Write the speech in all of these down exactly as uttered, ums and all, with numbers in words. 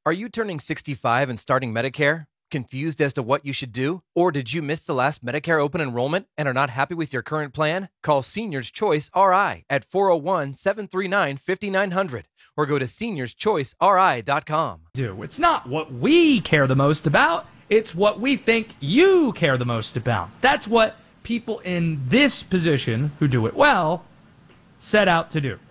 Are you turning sixty-five and starting Medicare? Confused as to what you should do? Or did you miss the last Medicare open enrollment and are not happy with your current plan? Call Seniors Choice R I at four oh one, seven three nine, five nine zero zero or go to seniors choice r i dot com. Do. It's not what we care the most about. It's what we think you care the most about. That's what people in this position who do it well set out to do.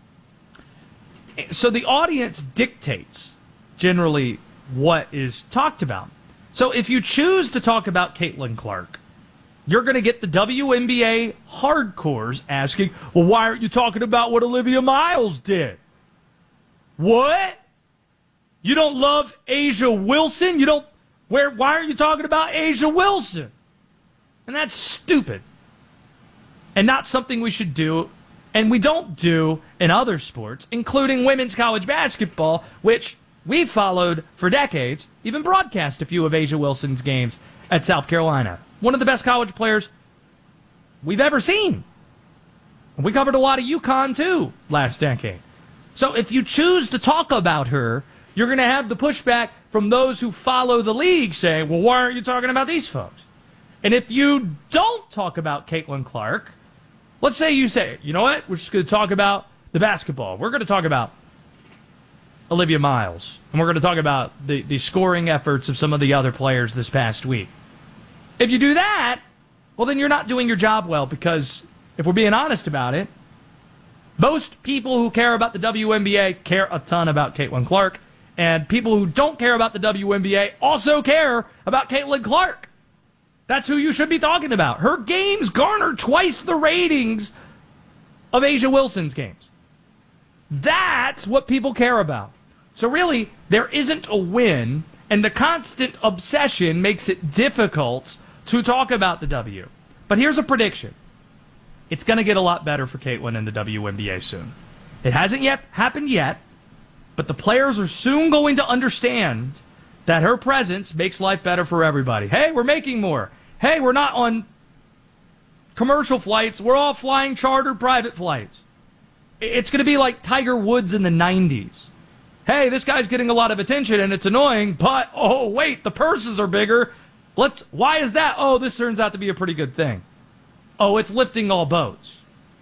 So the audience dictates generally what is talked about. So if you choose to talk about Caitlin Clark, you're going to get the W N B A hardcores asking, well, why aren't you talking about what Olivia Miles did? What? You don't love A'ja Wilson? You don't, where, why aren't you talking about A'ja Wilson? And that's stupid. And not something we should do, and we don't do in other sports, including women's college basketball, which we followed for decades, even broadcast a few of A'ja Wilson's games at South Carolina. One of the best college players we've ever seen. We covered a lot of UConn, too, last decade. So if you choose to talk about her, you're going to have the pushback from those who follow the league saying, well, why aren't you talking about these folks? And if you don't talk about Caitlin Clark, let's say you say, you know what, we're just going to talk about the basketball. We're going to talk about Olivia Miles. And we're going to talk about the, the scoring efforts of some of the other players this past week. If you do that, well, then you're not doing your job well, because if we're being honest about it, most people who care about the W N B A care a ton about Caitlin Clark, and people who don't care about the W N B A also care about Caitlin Clark. That's who you should be talking about. Her games garner twice the ratings of A'ja Wilson's games. That's what people care about. So really, there isn't a win, and the constant obsession makes it difficult to talk about the W. But here's a prediction. It's going to get a lot better for Caitlin in the W N B A soon. It hasn't yet happened yet, but the players are soon going to understand that her presence makes life better for everybody. Hey, we're making more. Hey, we're not on commercial flights. We're all flying chartered private flights. It's going to be like Tiger Woods in the nineties. Hey, this guy's getting a lot of attention and it's annoying, but, oh, wait, the purses are bigger. Let's. Why is that? Oh, this turns out to be a pretty good thing. Oh, it's lifting all boats.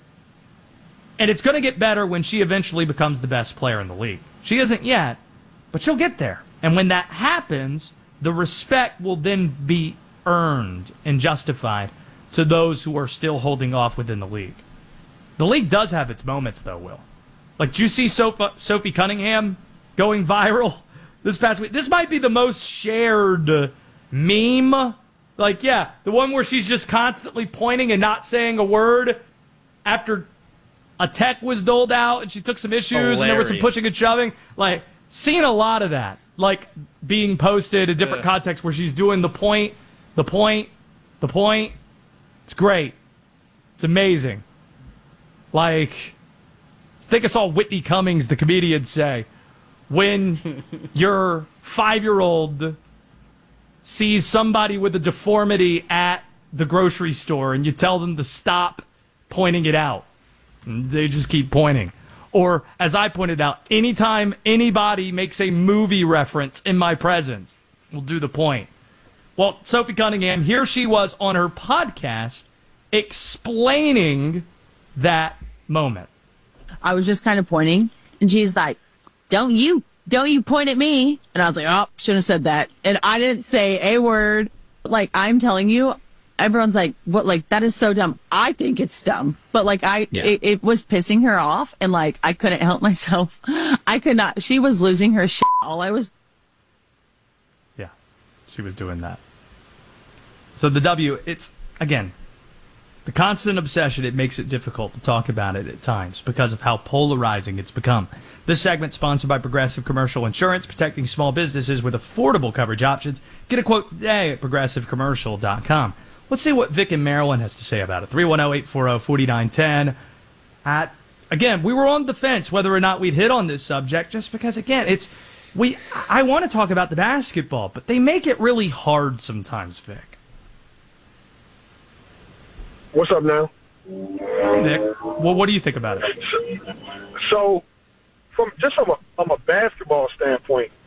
And it's going to get better when she eventually becomes the best player in the league. She isn't yet, but she'll get there. And when that happens, the respect will then be earned and justified to those who are still holding off within the league. The league does have its moments, though, Will. Like, did you see Sophie, Sophie Cunningham going viral this past week? This might be the most shared meme. Like, yeah, the one where she's just constantly pointing and not saying a word after a tech was doled out and she took some issues Hilarious. And there was some pushing and shoving. Like, seeing a lot of that, like, being posted in different yeah. contexts where she's doing the point, the point, the point. It's great. It's amazing. Like, I think I saw Whitney Cummings, the comedian, say, when your five-year-old sees somebody with a deformity at the grocery store and you tell them to stop pointing it out, and they just keep pointing. Or, as I pointed out, anytime anybody makes a movie reference in my presence, we'll do the point. Well, Sophie Cunningham, here she was on her podcast explaining that moment. I was just kind of pointing, and she's like, don't you, don't you point at me. And I was like, oh, shouldn't have said that. And I didn't say a word. Like, I'm telling you, everyone's like, what, like, that is so dumb. I think it's dumb. But, like, I, yeah. it, it was pissing her off, and, like, I couldn't help myself. I could not, she was losing her shit. All I was. Yeah, she was doing that. So the W, it's, again, the constant obsession, it makes it difficult to talk about it at times because of how polarizing it's become. This segment sponsored by Progressive Commercial Insurance, protecting small businesses with affordable coverage options. Get a quote today at progressive commercial dot com. Let's see what Vic in Maryland has to say about it. three one zero, eight four zero, four nine one zero. At, again, we were on the fence whether or not we'd hit on this subject just because, again, it's we. I want to talk about the basketball, but they make it really hard sometimes, Vic. What's up now? Nick, well, what do you think about it? So, so from just from a, from a basketball standpoint,